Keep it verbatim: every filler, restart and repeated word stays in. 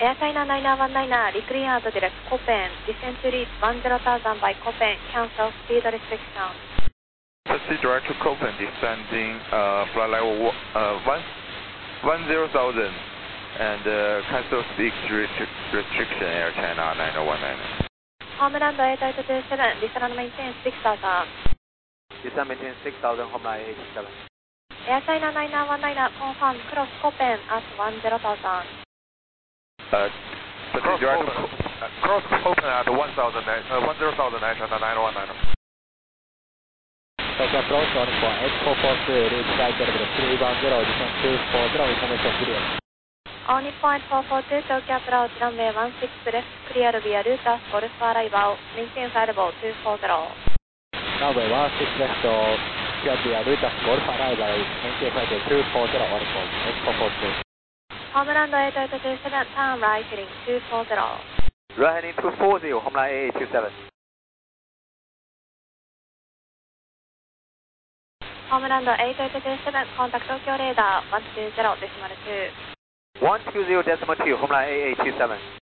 Air China nine nine one nine, reclear to direct Copen, descend to reach one zero thousand by Copen, cancel speed restriction. Taxi direct to Copen, descending uh, flight level uh, one, one zero thousand and uh, cancel speed restriction Air China nine nine one nine. Homeland eight eight two seven, descend maintain six thousand. Descend maintain six thousand, Homeland eight eight two seven. Air China nine nine one nine, confirm cross Copen at one zero thousand. Uh, cross Copen, uh, cross Copen at one thousand, uh, one zero thousand Air China nine one nine. Taxi approach on for eight four four three, reach flight level three one zero, descend two four zero, information clear. On point four four two, Tokyo approach runway one six left, clear via route as Golf arrival, maintain flight level two four zero. Runway one six left, clear via route as Golf arrival, maintain flight level two four zero, on point eight four four two. Homeland eight eight two seven, turn right heading two four zero. Right heading two four zero, Homeland eight eight two seven. Homeland eight eight two seven, contact Tokyo radar one two zero decimal two. one two zero decimal two, Homeland eight eight two seven.